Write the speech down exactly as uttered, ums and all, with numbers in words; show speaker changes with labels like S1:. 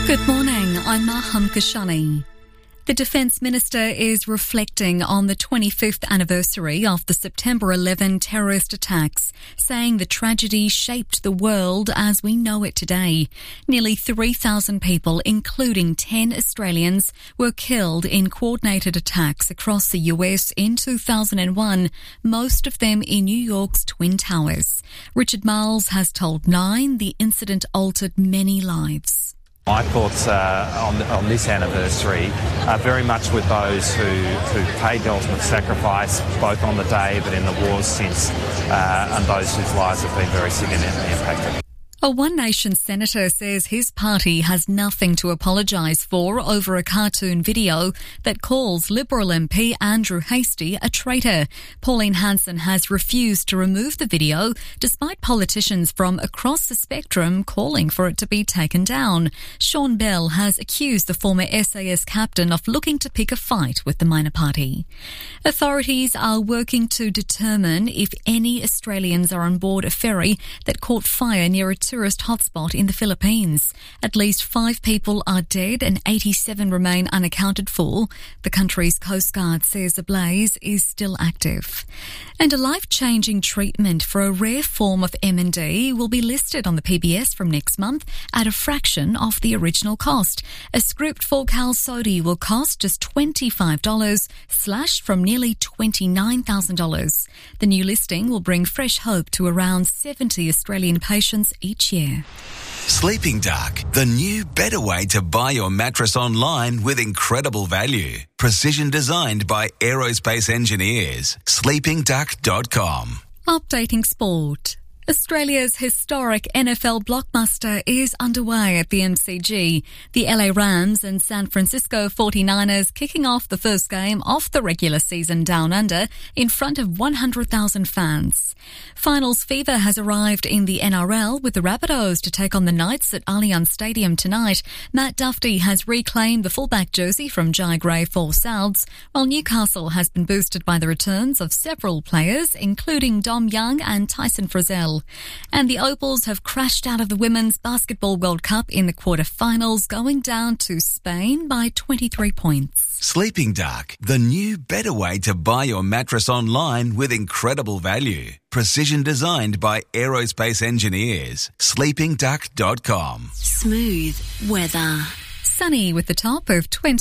S1: Good morning, I'm Maham Kashani. The Defence Minister is reflecting on the twenty-fifth anniversary of the September eleventh terrorist attacks, saying the tragedy shaped the world as we know it today. Nearly three thousand people, including ten Australians, were killed in coordinated attacks across the U S in two thousand one, most of them in New York's Twin Towers. Richard Marles has told Nine the incident altered many lives.
S2: My thoughts uh, on, on this anniversary are very much with those who, who paid the ultimate sacrifice, both on the day but in the wars since, uh, and those whose lives have been very significantly impacted.
S1: A One Nation senator says his party has nothing to apologise for over a cartoon video that calls Liberal M P Andrew Hastie a traitor. Pauline Hanson has refused to remove the video despite politicians from across the spectrum calling for it to be taken down. Sean Bell has accused the former S A S captain of looking to pick a fight with the minor party. Authorities are working to determine if any Australians are on board a ferry that caught fire near a tourist hotspot in the Philippines. At least five people are dead and eighty-seven remain unaccounted for. The country's Coast Guard says the blaze is still active. And a life-changing treatment for a rare form of M N D will be listed on the P B S from next month at a fraction of the original cost. A script for Qalsody will cost just twenty-five dollars, slashed from nearly twenty-nine thousand dollars. The new listing will bring fresh hope to around seventy Australian patients each year.
S3: Sleeping Dark, the new better way to buy your mattress online with incredible value. Precision designed by aerospace engineers. sleeping duck dot com.
S1: Updating sport. Australia's historic N F L blockbuster is underway at the M C G. The L A Rams and San Francisco forty-niners kicking off the first game of the regular season down under in front of one hundred thousand fans. Finals fever has arrived in the N R L with the Rabbitohs to take on the Knights at Allianz Stadium tonight. Matt Duffy has reclaimed the fullback jersey from Jai Gray for Souths, while Newcastle has been boosted by the returns of several players, including Dom Young and Tyson Frizzell. And the Opals have crashed out of the Women's Basketball World Cup in the quarterfinals, going down to Spain by twenty-three points.
S3: Sleeping Dark, the new better way to buy your mattress online with incredible value. Precision designed by aerospace engineers. sleeping duck dot com.
S4: Smooth weather.
S1: Sunny with the top of twenty.